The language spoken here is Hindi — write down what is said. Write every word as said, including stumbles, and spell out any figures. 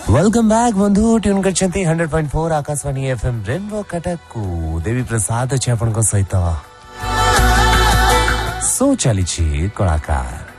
वेलकम बैक बंधु tune करछंती hundred point four Akashvani FM rainbow Cuttack को देवी प्रसाद अछि आपन को सहित सो चली छी कलाकार।